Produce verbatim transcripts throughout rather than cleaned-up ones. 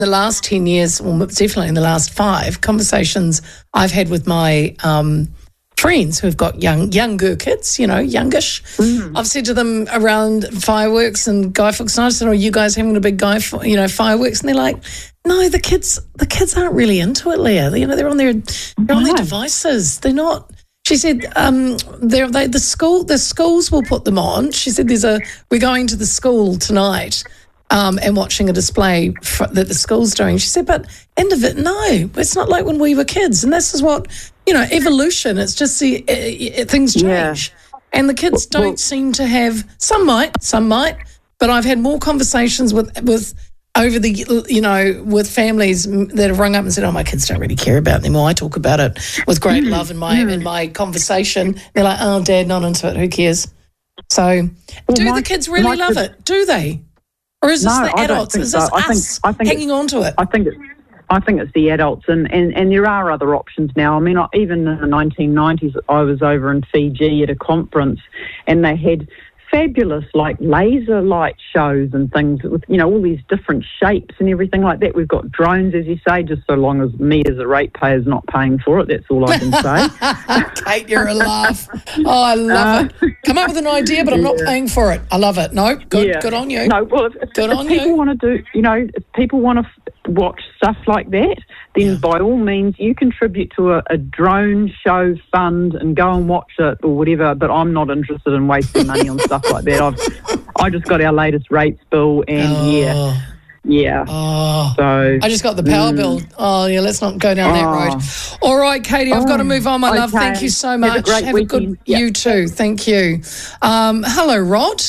the last ten years, well, definitely in the last five, conversations I've had with my um, friends who've got young, younger kids, you know, youngish. Mm. I've said to them around fireworks and Guy Fawkes Night, I said, "Are you guys having a big Guy, you know, fireworks?" And they're like, "No, the kids, the kids aren't really into it, Leah. You know, they're on their, they're on their devices. They're not." She said, um, they're, they, "The school, the schools will put them on." She said, "There's a, we're going to the school tonight." Um, and watching a display for, that the school's doing. She said, but end of it, no, it's not like when we were kids. And this is what, you know, evolution, it's just the, uh, things change. Yeah. And the kids don't well, seem to have, some might, some might, but I've had more conversations with, with over the, you know, with families that have rung up and said, oh, my kids don't really care about it anymore. I talk about it with great mm, love in my, mm. in my conversation. They're like, oh, Dad, not into it, who cares? So well, do my, the kids really love kids, it? Do they? Or is this no, the adults? Is this so. us I think, I think hanging on to it? I think it's, I think it's the adults, and, and, and there are other options now. I mean, I, even in the nineteen nineties, I was over in Fiji at a conference, and they had fabulous, like, laser light shows and things with, you know, all these different shapes and everything like that. We've got drones, as you say, just so long as me as a ratepayer is not paying for it. That's all I can say. Kate, you're a laugh. Oh, I love uh, it. Come up with an idea, but I'm not yeah. paying for it. I love it. No, good, yeah. good on you. No, well, if, if, good if on people you. want to do, you know, if people want to f- watch stuff like that, then yeah. by all means you contribute to a, a drone show fund and go and watch it or whatever, but I'm not interested in wasting money on stuff like that. I've I just got our latest rates bill and oh. yeah. Yeah. Oh. So I just got the power mm. bill. Oh yeah, let's not go down oh. that road. All right, Katie, I've oh. got to move on, my okay. love. Thank you so much. Have a great Have weekend. a good yep. you too. Thank you. Um, hello, Rod.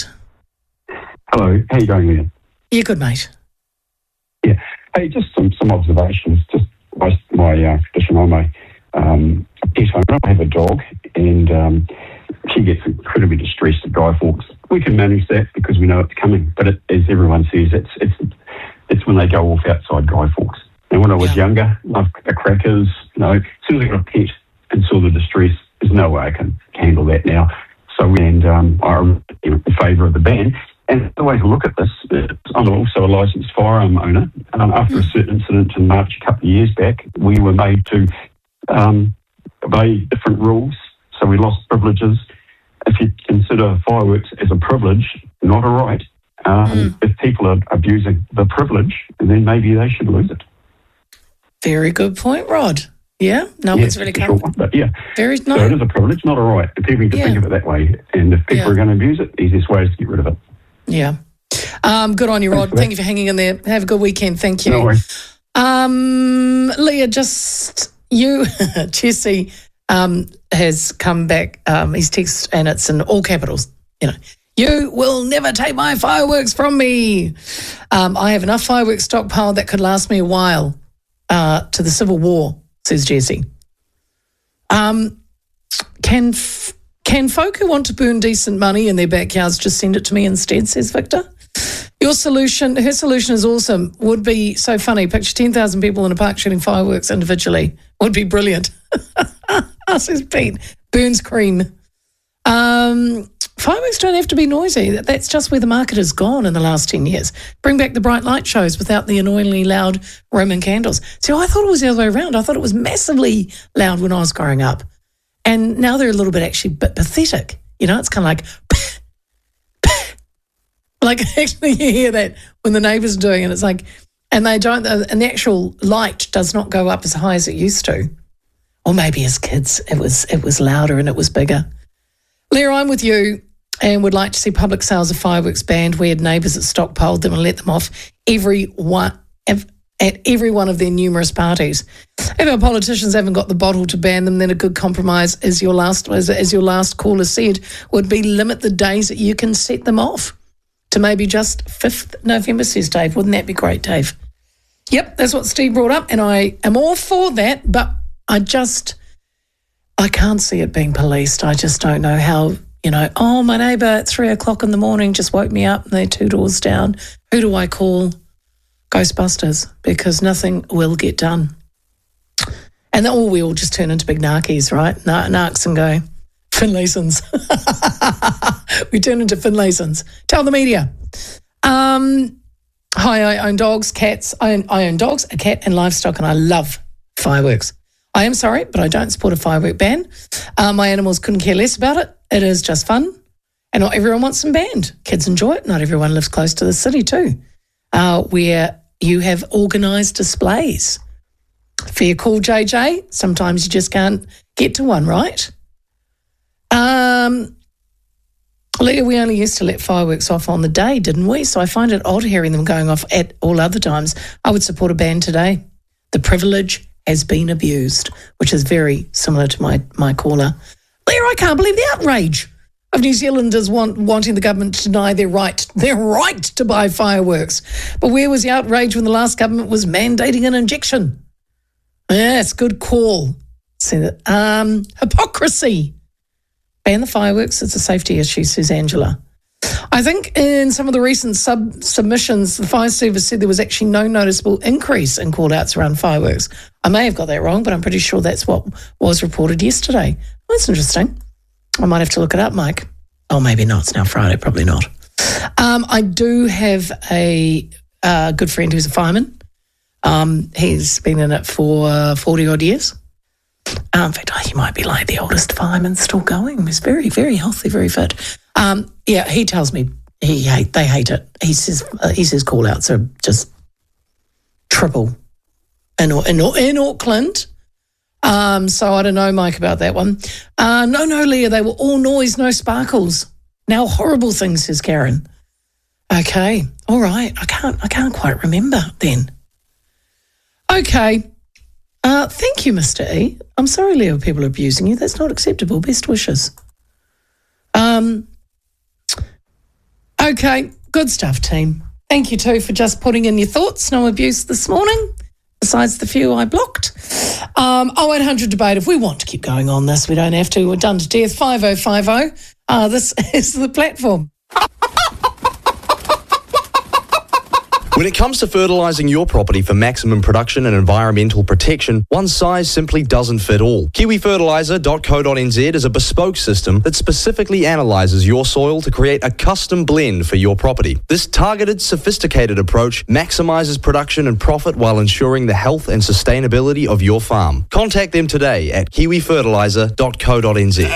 Hello, how you going, Leah? Yeah, good, mate. Yeah. Hey, just some, some observations. Just my, my uh, tradition, I'm a, um, a pet owner. I have a dog, and um, she gets incredibly distressed at Guy Fawkes. We can manage that because we know it's coming. But it, as everyone says, it's it's it's when they go off outside Guy Fawkes. And when I was yeah. younger, loved the crackers. You know, as soon as I got a pet and saw the distress, there's no way I can handle that now. So, and um, I'm in favour of the ban. And the way to look at this, I'm also a licensed firearm owner. Um, after a certain incident in March a couple of years back, we were made to um, obey different rules, so we lost privileges. If you consider fireworks as a privilege, not a right, um, mm. if people are abusing the privilege, then maybe they should lose it. Very good point, Rod. Yeah, no yeah, one's really come. One, but yeah, very no. So it is a privilege, not a right. If people can yeah. think of it that way, and if people yeah. are going to abuse it, the easiest way is to get rid of it. Yeah. Um, good on you, Rod. Thank you for hanging in there. Have a good weekend. Thank you. No worries. Um, Leah, just you, Jesse um, has come back. Um, he's texted, and it's in all capitals. You know, you will never take my fireworks from me. Um, I have enough fireworks stockpiled that could last me a while uh, to the Civil War, says Jesse. Um, can... F- Can folk who want to burn decent money in their backyards just send it to me instead, says Victor. Your solution, her solution is awesome. Would be so funny. Picture ten thousand people in a park shooting fireworks individually. Would be brilliant. Says Pete. Burns cream. Um, fireworks don't have to be noisy. That's just where the market has gone in the last ten years. Bring back the bright light shows without the annoyingly loud Roman candles. See, I thought it was the other way around. I thought it was massively loud when I was growing up. And now they're a little bit actually bit pathetic. You know, it's kind of like, like actually you hear that when the neighbours are doing it. It's like, and they don't, and the actual light does not go up as high as it used to. Or maybe as kids, it was it was louder and it was bigger. Leah, I'm with you and would like to see public sales of fireworks banned. We had neighbours that stockpiled them and let them off every one, at every one of their numerous parties. If our politicians haven't got the bottle to ban them, then a good compromise, as your last as, as your last caller said, would be limit the days that you can set them off to maybe just fifth of November, says Dave. Wouldn't that be great, Dave? Yep, that's what Steve brought up, and I am all for that, but I just, I can't see it being policed. I just don't know how, you know, oh, my neighbour at three o'clock in the morning just woke me up and they're two doors down. Who do I call? Ghostbusters, because nothing will get done. And then, oh, we all just turn into big narkies, right? Nar- narcs and go, Finlaysons. We turn into Finlaysons. Tell the media. Um, Hi, I own dogs, cats. I own, I own dogs, a cat and livestock, and I love fireworks. I am sorry, but I don't support a firework ban. Uh, my animals couldn't care less about it. It is just fun, and not everyone wants them banned. Kids enjoy it. Not everyone lives close to the city too, uh, where you have organised displays. Fair call, J J. Sometimes you just can't get to one, right? Um... Leah, we only used to let fireworks off on the day, didn't we? So I find it odd hearing them going off at all other times. I would support a ban today. The privilege has been abused, which is very similar to my, my caller. Leah, I can't believe the outrage of New Zealanders want, wanting the government to deny their right, their right to buy fireworks. But where was the outrage when the last government was mandating an injection? Yes, good call. See that? Um, hypocrisy. Ban the fireworks, it's a safety issue, Susangela. I think in some of the recent sub submissions, the fire service said there was actually no noticeable increase in call-outs around fireworks. I may have got that wrong, but I'm pretty sure that's what was reported yesterday. Well, that's interesting. I might have to look it up, Mike. Oh, maybe not. It's now Friday, probably not. Um, I do have a uh, good friend who's a fireman. Um, he's been in it for forty-odd years. Um, in fact, he might be like the oldest fireman still going. He's very, very healthy, very fit. Um, yeah, he tells me he hate they hate it. He says uh, he says call outs are just triple in in, in Auckland. Um, so I don't know, Mike, about that one. Uh, no, no, Leah, they were all noise, no sparkles. Now horrible things, says Karen. Okay, all right. I can't I can't quite remember then. Okay. Uh, thank you, Mister E. I'm sorry, Leo, people are abusing you. That's not acceptable. Best wishes. Um. Okay, good stuff, team. Thank you, too, for just putting in your thoughts. No abuse this morning, besides the few I blocked. Um, oh eight hundred debate. If we want to keep going on this, we don't have to. We're done to death. five oh five oh. Uh, this is the platform. When it comes to fertilising your property for maximum production and environmental protection, one size simply doesn't fit all. Kiwi Fertiliser dot co dot n z is a bespoke system that specifically analyses your soil to create a custom blend for your property. This targeted, sophisticated approach maximises production and profit while ensuring the health and sustainability of your farm. Contact them today at Kiwi Fertiliser dot co dot n z.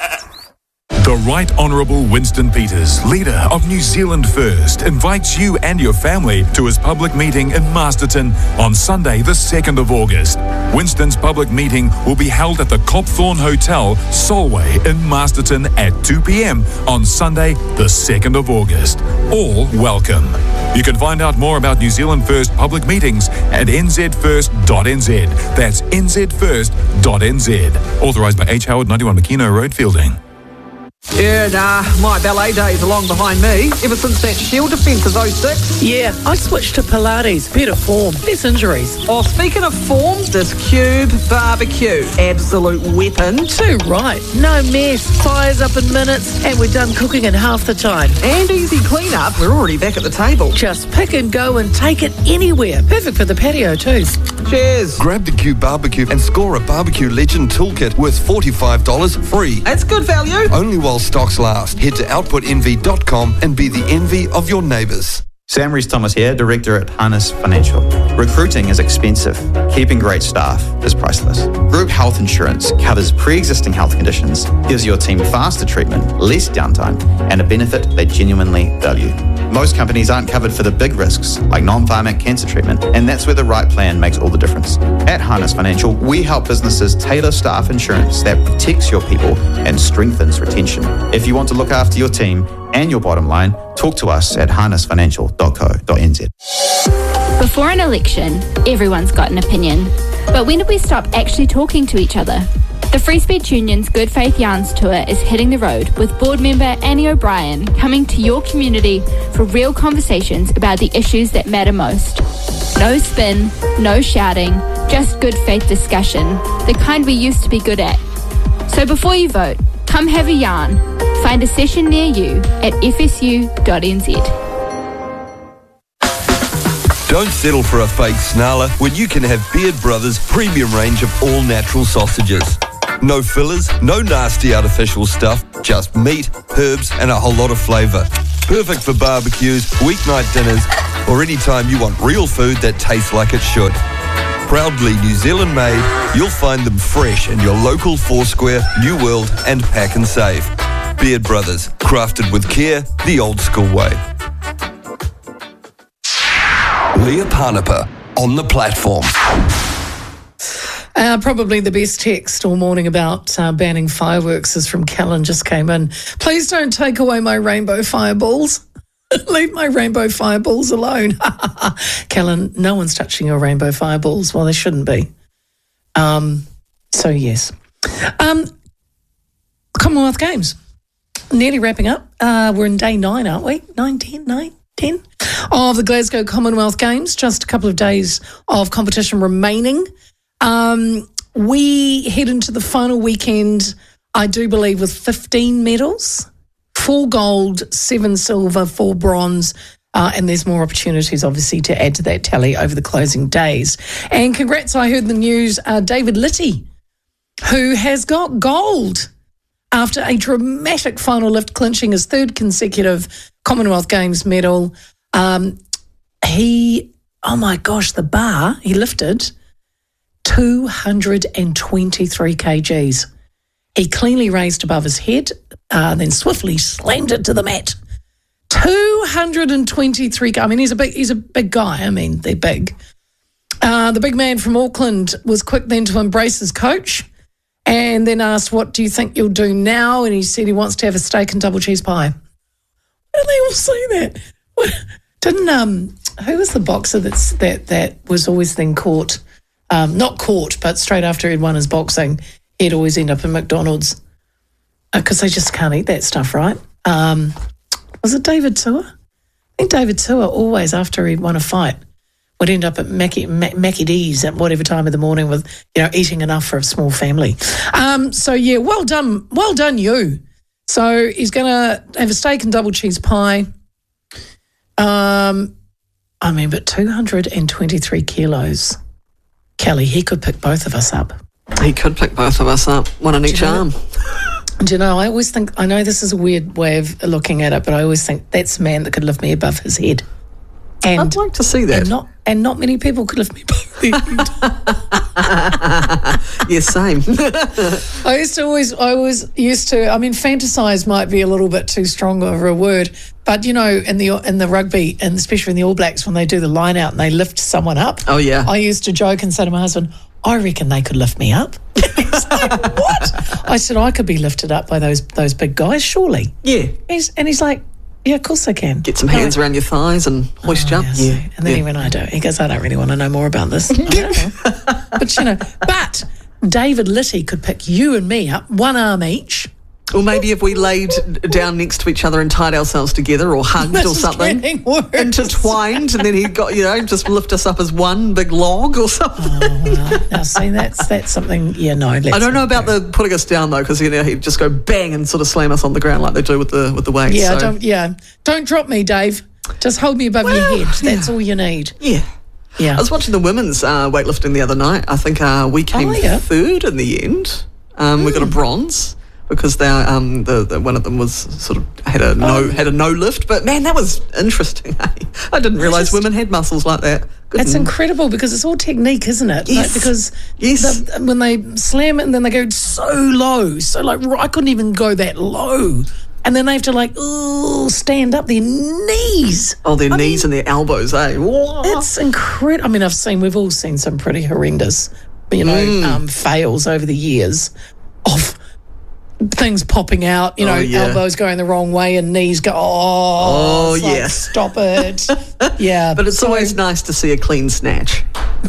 The Right Honourable Winston Peters, leader of New Zealand First, invites you and your family to his public meeting in Masterton on Sunday the second of August. Winston's public meeting will be held at the Copthorne Hotel, Solway in Masterton at two p m on Sunday the second of August. All welcome. You can find out more about New Zealand First public meetings at n z first dot n z. That's n z first dot n z. Authorised by H. Howard, ninety-one McKenna Road, Fielding. Yeah, nah, my ballet days are long behind me. Ever since that Shield defence of oh six. Yeah, I switched to Pilates. Better form, less injuries. Oh, speaking of form, this Cube barbecue. Absolute weapon. Too right. No mess. Fires up in minutes, and we're done cooking in half the time. And easy clean-up. We're already back at the table. Just pick and go and take it anywhere. Perfect for the patio too. Cheers. Grab the Cube barbecue and score a Barbecue Legend toolkit worth forty-five dollars free. That's good value. Only while stocks last. Head to output envy dot com and be the envy of your neighbours. Sam Rees-Thomas here, Director at Harness Financial. Recruiting is expensive. Keeping great staff is priceless. Group health insurance covers pre-existing health conditions, gives your team faster treatment, less downtime, and a benefit they genuinely value. Most companies aren't covered for the big risks, like non-pharmac cancer treatment, and that's where the right plan makes all the difference. At Harness Financial, we help businesses tailor staff insurance that protects your people and strengthens retention. If you want to look after your team and your bottom line, talk to us at harness financial dot co dot n z. Before an election, everyone's got an opinion. But when did we stop actually talking to each other? The Free Speech Union's Good Faith Yarns Tour is hitting the road with board member Annie O'Brien coming to your community for real conversations about the issues that matter most. No spin, no shouting, just good faith discussion, the kind we used to be good at. So before you vote, come have a yarn. Find a session near you at f s u dot n z. Don't settle for a fake snarler when you can have Beard Brothers' premium range of all-natural sausages. No fillers, no nasty artificial stuff, just meat, herbs and a whole lot of flavour. Perfect for barbecues, weeknight dinners, or any time you want real food that tastes like it should. Proudly New Zealand made, you'll find them fresh in your local Foursquare, New World and Pack and Save. Beard Brothers, crafted with care, the old school way. Leah Parnapa on the platform. Uh, probably the best text all morning about uh, banning fireworks is from Callan, just came in. Please don't take away my rainbow fireballs. Leave my rainbow fireballs alone. Callan, no one's touching your rainbow fireballs. Well, they shouldn't be. Um, so, yes. Um, Commonwealth Games. Nearly wrapping up. Uh, we're in day nine, aren't we? Nine, ten, nine, ten of the Glasgow Commonwealth Games. Just a couple of days of competition remaining. Um, we head into the final weekend, I do believe, with fifteen medals, four gold, seven silver, four bronze, uh, and there's more opportunities, obviously, to add to that tally over the closing days. And congrats, I heard the news, uh, David Litty, who has got gold after a dramatic final lift, clinching his third consecutive Commonwealth Games medal. Um, he, oh my gosh, the bar he lifted, two hundred twenty-three kilograms. He cleanly raised above his head, uh, then swiftly slammed it to the mat. two hundred twenty-three. I mean, he's a big, he's a big guy. I mean, they're big. Uh, the big man from Auckland was quick then to embrace his coach, and then asked, "What do you think you'll do now?" And he said he wants to have a steak and double cheese pie. Why do they all say that? What, didn't um, who was the boxer that's that that was always then caught? Um, not caught, but straight after he'd won his boxing, he'd always end up in McDonald's because uh, they just can't eat that stuff, right? Um, was it David Tua? I think David Tua always, after he'd won a fight, would end up at Mackie, Mac, Mackie D's at whatever time of the morning with, you know, eating enough for a small family. Um, so, yeah, well done. Well done, you. So he's going to have a steak and double cheese pie. Um, I mean, but two hundred twenty-three kilos. Kelly, he could pick both of us up. He could pick both of us up, one on each arm. Do you know, I always think, I know this is a weird way of looking at it, but I always think that's a man that could lift me above his head. And, I'd like to see that. And not, and not many people could lift me above their head. Yeah, same. I used to always, I always used to, I mean, fantasize might be a little bit too strong of a word, but, you know, in the in the rugby, and especially in the All Blacks, when they do the line out and they lift someone up. Oh, yeah. I used to joke and say to my husband, I reckon they could lift me up. He's like, what? I said, I could be lifted up by those those big guys, surely. Yeah. He's, and he's like, yeah, of course I can. Get some hands no. around your thighs and hoist oh, you up. Yes. Yeah. And then yeah. he went, I don't. He goes, I don't really want to know more about this. I don't know. But, you know, but David Litty could pick you and me up, one arm each. Or maybe if we laid down next to each other and tied ourselves together or hugged this or something, intertwined, and then he'd got, you know, just lift us up as one big log or something. Oh, well, now see, that's that's something, yeah, no. Let's I don't know about go. the putting us down, though, because, you know, he'd just go bang and sort of slam us on the ground like they do with the with the weights. Yeah, so. don't, yeah. Don't drop me, Dave. Just hold me above well, your head. That's yeah. all you need. Yeah. Yeah. I was watching the women's uh, weightlifting the other night. I think uh, we came oh, yeah. third in the end. Um, mm. We got a bronze. Because they um the, the one of them was sort of had a no oh. had a no lift, but man, that was interesting. Eh? I didn't realise women had muscles like that. Good it's and, incredible because it's all technique, isn't it? Yes. Like, because yes. the, when they slam it and then they go so low, so like I couldn't even go that low, and then they have to like ooh stand up their knees. Oh, their I knees mean, and their elbows, eh? Whoa. It's incredible. I mean, I've seen we've all seen some pretty horrendous, you know, mm. um, fails over the years of things popping out, you know, oh, yeah. elbows going the wrong way and knees go, oh, oh like, yes. stop it. Yeah. But it's so, always nice to see a clean snatch.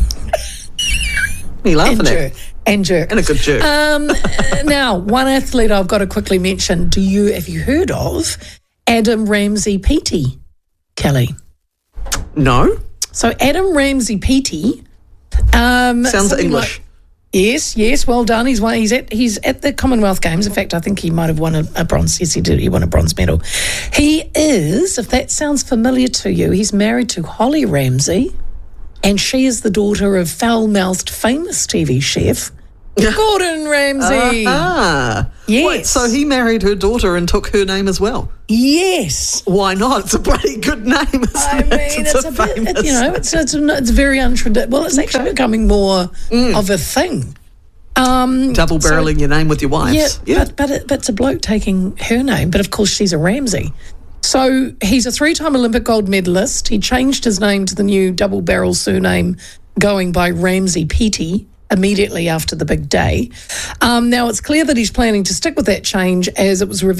You laughing at? And jerk. And a good jerk. Um, now, one athlete I've got to quickly mention. Do you, have you heard of Adam Ramsey-Peaty, Kelly? No. So Adam Ramsey-Peaty. Um, Sounds English. Like, Yes, yes, well done. He's won, he's at he's at the Commonwealth Games. In fact, I think he might have won a, a bronze. Yes, he did. He won a bronze medal. He is, if that sounds familiar to you, he's married to Holly Ramsey, and she is the daughter of foul-mouthed famous T V chef Gordon Ramsay. Ah. Yes. Wait, so he married her daughter and took her name as well? Yes. Why not? It's a bloody good name, isn't I mean, it? it's, it's a, a bit, it, you know, it's it's, it's very untraditional. Well, it's actually okay. becoming more mm. of a thing. Um, Double barreling so, your name with your wife. Yeah, yeah. But, but, it, but it's a bloke taking her name. But of course, she's a Ramsay. So he's a three-time Olympic gold medalist. He changed his name to the new double barrel surname, going by Ramsay Petey immediately after the big day. Um, now, it's clear that he's planning to stick with that change, as it was revealed